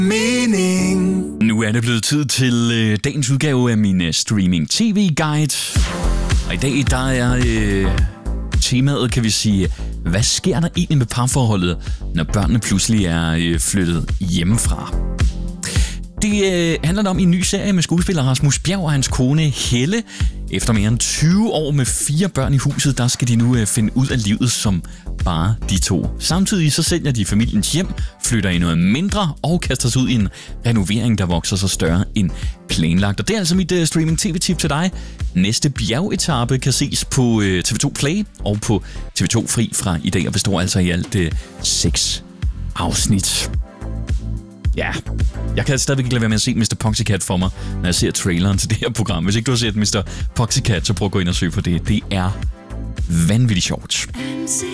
mening. Nu er det blevet tid til dagens udgave af min streaming tv-guide. Og i dag, der er temaet, kan vi sige, hvad sker der egentlig med parforholdet, når børnene pludselig er flyttet hjemmefra? Det handler om en ny serie med skuespiller Rasmus Bjerg og hans kone Helle. Efter mere end 20 år med 4 børn i huset, der skal de nu finde ud af livet som bare de to. Samtidig så sælger de familiens hjem, flytter i noget mindre og kaster sig ud i en renovering, der vokser sig større end planlagt. Og det er altså mit streaming tv-tip til dig. Næste bjergetape kan ses på TV2 Play og på TV2 Fri fra i dag, og består altså i alt 6 afsnit. Ja, jeg kan stadigvæk ikke lade være med at se Mr. Poxycat for mig, når jeg ser traileren til det her program. Hvis ikke du har set Mr. Poxycat, så prøv at gå ind og søge på det. Det er vanvittigt sjovt.